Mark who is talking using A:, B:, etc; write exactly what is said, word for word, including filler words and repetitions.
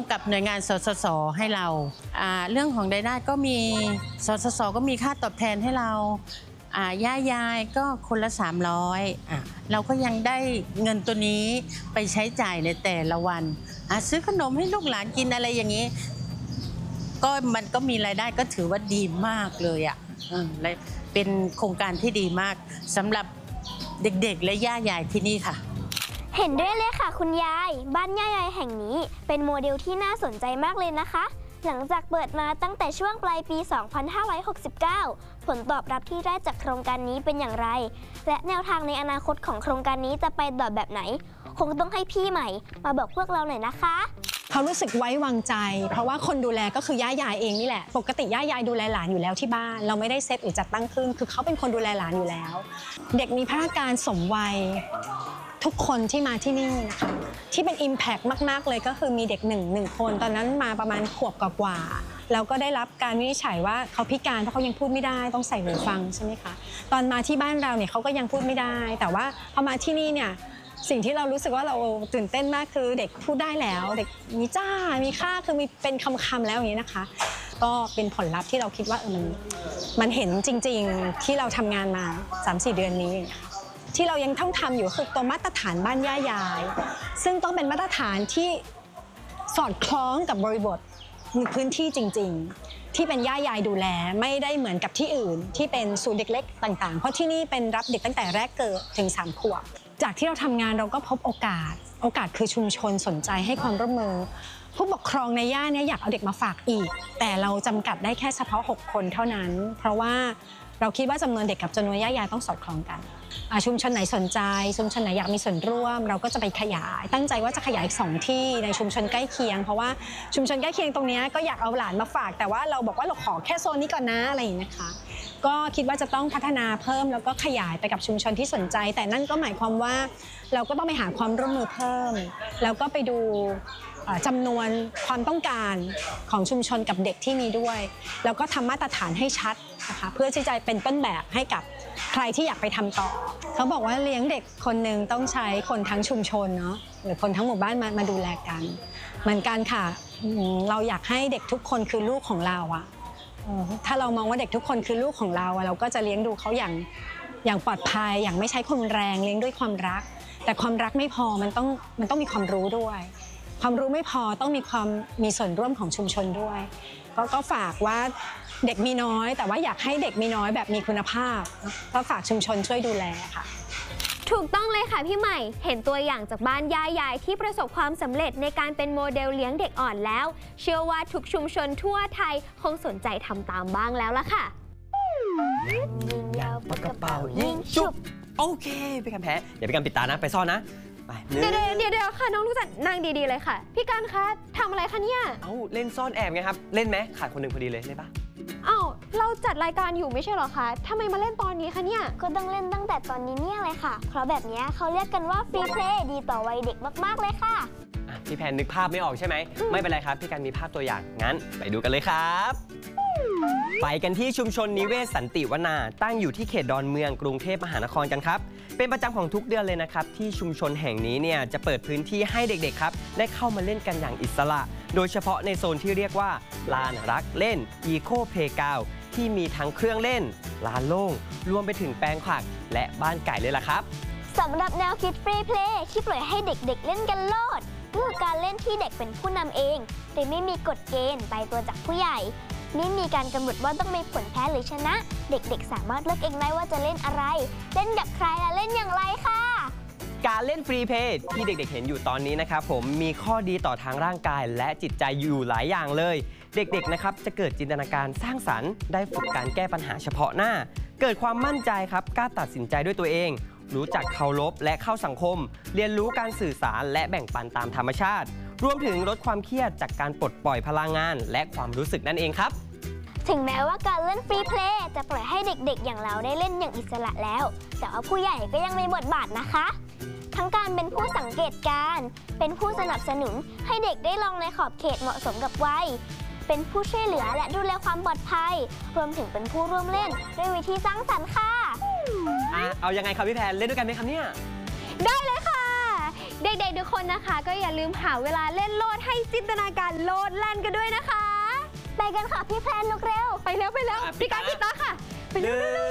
A: กับหน่วยงานสสสให้เราเรื่องของรายได้ก็มีสสสก็มีค่าตอบแทนให้เราย่ายายก็คนละสามร้อยเราก็ยังได้เงินตัวนี้ไปใช้จ่ายในแต่ละวันซื้อขนมให้ลูกหลานกินอะไรอย่างนี้ก็มันก็มีรายได้ก็ถือว่าดีมากเลยอ่ะเป็นโครงการที่ดีมากสำหรับเด็กๆและย่ายายที่นี่ค่ะ
B: เห็นด้วยเลยค่ะคุณยายบ้านย่ายายแห่งนี้เป็นโมเดลที่น่าสนใจมากเลยนะคะหลังจากเปิดมาตั้งแต่ช่วงปลายปี สองพันห้าร้อยหกสิบเก้า ผลตอบรับที่ได้จากโครงการนี้เป็นอย่างไรและแนวทางในอนาคตของโครงการนี้จะไปต่อแบบไหนคงต้องให้พี่ใหม่มาบอกพวกเราหน่อยนะคะ
C: เขารู้สึกไว้วางใจเพราะว่าคนดูแลก็คือย่ายายเองนี่แหละปกติย่ายายดูแลหลานอยู่แล้วที่บ้านเราไม่ได้เซตหรือจัดตั้งขึ้นคือเขาเป็นคนดูแลหลานอยู่แล้วเด็กมีพัฒนาการสมวัยทุกคนที่มาที่นี่นะคะที่เป็น Impact มากๆเลยก็คือมีเด็กหนึ่งหนึ่งคนตอนนั้นมาประมาณขวบกว่าๆแล้วก็ได้รับการวินิจฉัยว่าเขาพิการเพราะเขายังพูดไม่ได้ต้องใส่หูฟังใช่ไหมคะตอนมาที่บ้านเราเนี่ยเขาก็ยังพูดไม่ได้แต่ว่าพอมาที่นี่เนี่ยสิ่งที่เรารู้สึกว่าเราตื่นเต้นมากคือเด็กพูดได้แล้วเด็กมีจ้ามีค่าคือมีเป็นคำๆแล้วอย่างนี้นะคะก็เป็นผลลัพธ์ที่เราคิดว่าเออมันมันเห็นจริงๆที่เราทำงานมา สามสี่ เดือนนี้ที่เรายังต้องทำอยู่คือตัวมาตรฐานบ้านย่ายายซึ่งต้องเป็นมาตรฐานที่สอดคล้องกับบริบทพื้นที่จริงๆที่เป็นย่ายายดูแลไม่ได้เหมือนกับที่อื่นที่เป็นศูนย์เด็กเล็กต่างๆเพราะที่นี่เป็นรับเด็กตั้งแต่แรกเกิดถึงสามขวบจากที่เราทำงานเราก็พบโอกาสโอกาสคือชุมชนสนใจให้ความร่วมมือผู้ปกครองในย่านนี้อยากเอาเด็กมาฝากอีกแต่เราจำกัดได้แค่เฉพาะหกคนเท่านั้นเพราะว่าเราคิดว่าจำนวนเด็กกับจำนวนย่ายายต้องสอดคล้องกันชุมชนไหนสนใจชุมชนไหนอยากมีส่วนร่วมเราก็จะไปขยายตั้งใจว่าจะขยายอีกสองที่ในชุมชนใกล้เคียงเพราะว่าชุมชนใกล้เคียงตรงนี้ก็อยากเอาหลานมาฝากแต่ว่าเราบอกว่าเราขอแค่โซนนี้ก่อนนะอะไรอย่างนี้นะคะก็คิดว่าจะต้องพัฒนาเพิ่มแล้วก็ขยายไปกับชุมชนที่สนใจแต่นั่นก็หมายความว่าเราก็ต้องไปหาความร่วมมือเพิ่มแล้วก็ไปดูจำนวนความต้องการของชุมชนกับเด็กที่มีด้วยแล้วก็ทำมาตรฐานให้ชัดนะคะเพื่อที่จะเป็นต้นแบบให้กับใครที่อยากไปทำต่อเขาบอกว่าเลี้ยงเด็กคนหนึ่งต้องใช้คนทั้งชุมชนเนาะหรือคนทั้งหมู่บ้านมามาดูแลกันเหมือนกันค่ะเราอยากให้เด็กทุกคนคือลูกของเราอะถ้าเรามองว่าเด็กทุกคนคือลูกของเราเราก็จะเลี้ยงดูเขาอย่างอย่างปลอดภัยอย่างไม่ใช้ความแรงเลี้ยงด้วยความรักแต่ความรักไม่พอมันต้องมันต้องมีความรู้ด้วยความรู้ไม่พอต้องมีความมีส่วนร่วมของชุมชนด้วยก็ก็ฝากว่าเด็กมีน้อยแต่ว่าอยากให้เด็กมีน้อยแบบมีคุณภาพก็ฝากชุมชนช่วยดูแลค่ะ
B: ถูกต้องเลยค่ะพี่ใหม่เห็นตัวอย่างจากบ้านย่ายายที่ประสบความสำเร็จในการเป็นโมเดลเลี้ยงเด็กอ่อนแล้วเชื่อว่าทุกชุมชนทั่วไทยคงสนใจทำตามบ้างแล้วล่ะค่ะยิงยาวปากกระเป๋ายิงชุบ
D: โอเคพี่กันแพ้อย่าพี่กันปิดตานะไปซ่อนนะ
B: เดี๋ยวเดี๋ยวเดี๋ยวค่ะน้องรู้จักนั่งดีๆเลยค่ะพี่กันคะทำอะไรคะเนี่ย
D: เอ้าเล่นซ่อนแอบไงครับเล่นไหมขาดคนหนึ่งพอดีเลยเล่นปะ
B: อ้าวเราจัดรายการอยู่ไม่ใช่หรอคะทำไมมาเล่นตอนนี้คะเนี่ยก็ต้องเล่นตั้งแต่ตอนนี้เนี่ยเลยค่ะเพราะแบบนี้เขาเรียกกันว่าฟรีเพลย์ดีต่อวัยเด็กมากๆเลยค่ะ
D: พี่แพนนึกภาพไม่ออกใช่ไหมไม่เป็นไรครับพี่กันมีภาพตัวอย่างงั้นไปดูกันเลยครับไปกันที่ชุมชนนิเวศสันติวนาตั้งอยู่ที่เขตดอนเมืองกรุงเทพมหานครกันครับเป็นประจำของทุกเดือนเลยนะครับที่ชุมชนแห่งนี้เนี่ยจะเปิดพื้นที่ให้เด็กๆครับได้เข้ามาเล่นกันอย่างอิสระโดยเฉพาะในโซนที่เรียกว่าลานรักเล่น Eco Playground ที่มีทั้งเครื่องเล่นลานโล่งรวมไปถึงแปลงผักและบ้านไก่เลยล่ะครับ
B: สำหรับแนวคิดฟรีเพลย์ที่ปล่อยให้เด็กๆเล่นกันโลดคือการเล่นที่เด็กเป็นผู้นำเองโดยไม่มีกฎเกณฑ์ตายตัวจากผู้ใหญ่ไม่มีการกำหนดว่าต้องมีผลแพ้หรือชนะเด็กๆสามารถเลือกเองได้ว่าจะเล่นอะไรเล่นกับใครและเล่นอย่างไรค่ะ
D: การเล่นฟรีเพย์ที่เด็กๆเห็นอยู่ตอนนี้นะครับผมมีข้อดีต่อทางร่างกายและจิตใจอยู่หลายอย่างเลยเด็กๆนะครับจะเกิดจินตนาการสร้างสรรค์ได้ฝึกการแก้ปัญหาเฉพาะหน้าเกิดความมั่นใจครับกล้าตัดสินใจด้วยตัวเองรู้จักเคารพและเข้าสังคมเรียนรู้การสื่อสารและแบ่งปันตามธรรมชาติรวมถึงลดความเครียดจากการปลดปล่อยพลังงานและความรู้สึกนั่นเองครับ
B: ถึงแม้ว่าการเล่นฟรีเพลย์จะปล่อยให้เด็กๆอย่างเราได้เล่นอย่างอิสระแล้วแต่ว่าผู้ใหญ่ก็ยังมีบทบาทนะคะทั้งการเป็นผู้สังเกตการเป็นผู้สนับสนุนให้เด็กได้ลองในขอบเขตเหมาะสมกับวัยเป็นผู้ช่วยเหลือและดูแลความปลอดภัยรวมถึงเป็นผู้ร่วมเล่นด้วยวิธีสร้างสรรค์ค่ะ
D: อ่ะเอายังไงครับพี่แพนเล่นด้วยกันไหมครับเนี่ย
B: ได้เลยค่ะ
E: เด็กๆทุกคนนะคะ ก็อย่าลืมหาเวลาเล่นโลดให้จินตนาการโลดแล่นกันด้วยนะคะ
B: ไปกันค่ะพี่แพลนนกเร็ว
E: ไปแล้วไปแล้ว
D: อ่ะ
E: พี่การ
D: พี่
E: พี่
D: ตา
E: ตาค่ะไป
D: ห
E: เร็
D: นึ่
E: ว